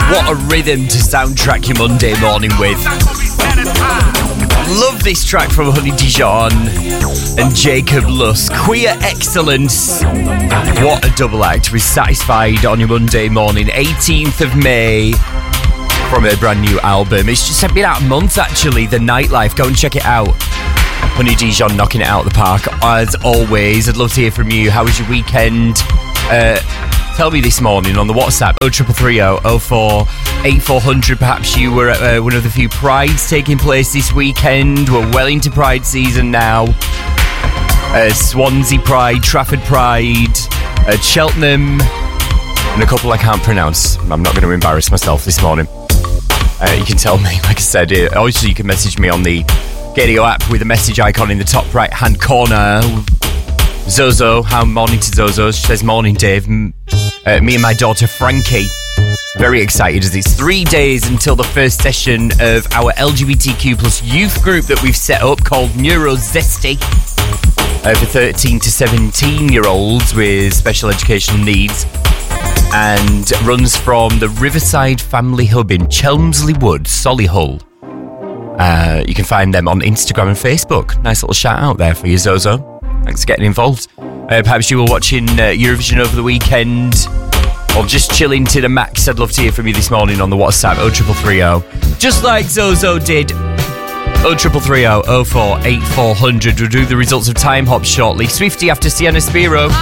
What a rhythm to soundtrack your Monday morning with. Love this track from Honey Dijon and Jacob Lusk. Queer Excellence. What a double act with Satisfied on your Monday morning, 18th of May, from her brand new album. It's just been out a month actually, The Nightlife. Go and check it out. Honey Dijon knocking it out of the park as always. I'd love to hear from you. How was your weekend? Tell me this morning on the WhatsApp 0330 04 8400. Perhaps you were at one of the few prides taking place this weekend. We're well into Pride season now. Swansea Pride, Trafford Pride, Cheltenham, and a couple I can't pronounce. I'm not going to embarrass myself this morning. You can tell me, like I said, obviously you can message me on the Gadio app with a message icon in the top right hand corner. Zozo, how morning to Zozo. She says, morning Dave. Me and my daughter Frankie, very excited as it's 3 days until the first session of our LGBTQ plus youth group that we've set up called Neurozesty, for 13 to 17 year olds with special educational needs, and runs from the Riverside Family Hub in Chelmsley Wood, Solihull. You can find them on Instagram and Facebook. Nice little shout out there for you, Zozo. Thanks for getting involved. Perhaps you were watching Eurovision over the weekend or just chilling to the max. I'd love to hear from you this morning on the WhatsApp 0330. Just like Zozo did. 0330 04 8400. We'll do the results of Time Hop shortly. Swifty after Sienna Spiro.